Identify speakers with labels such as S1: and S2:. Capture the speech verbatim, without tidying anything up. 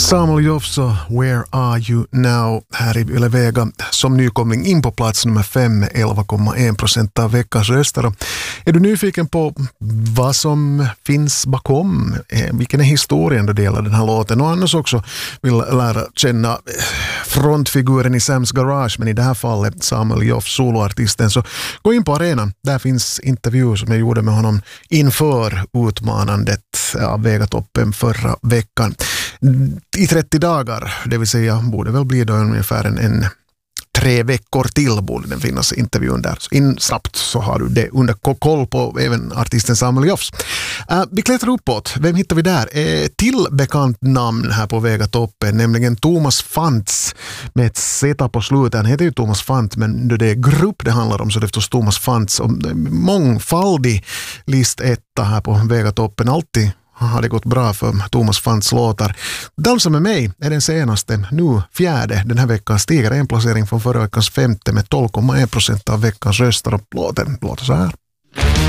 S1: Samuel Jofs och Where Are You Now här i Yle Vega som nykomling in på plats nummer fem med elva komma en procent av veckans röster. Är du nyfiken på vad som finns bakom, vilken är historien då det gäller den här låten, och annars också vill lära känna frontfiguren i Sams Garage, men i det här fallet Samuel Jofs, soloartisten, så gå in på arenan. Där finns intervju som jag gjorde med honom inför utmanandet av Vegatoppen förra veckan. I trettio dagar, det vill säga borde väl bli då ungefär en, en tre veckor till borde den finnas intervjun där. Så in snabbt så har du det under koll på även artisten Samuel Jofs. Uh, vi klättrar uppåt. Vem hittar vi där? Eh, till bekant namn här på Vegatoppen, nämligen Thomas Fantz med ett Z på slutet. Han heter ju Thomas Fantz, men det är grupp det handlar om, så det är förstås Thomas Fantz. Och mångfaldig listetta här på Vegatoppen. Alltid har det gått bra för Thomas Fantz låtar. Dansa med mig är den senaste, nu fjärde den här veckan, stiger en placering från förra veckans femte med tolv komma en procent av veckans röster, och låten låter så här.